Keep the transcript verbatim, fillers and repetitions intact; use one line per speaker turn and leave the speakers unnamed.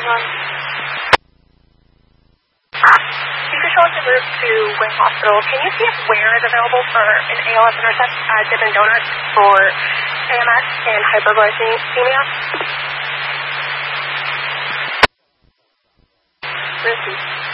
one. You can show us the route to Wing Hospital. Can you see if where is available for an A L S intercept at Dippin' Donuts for A M S and hyperglycemia? Thank you.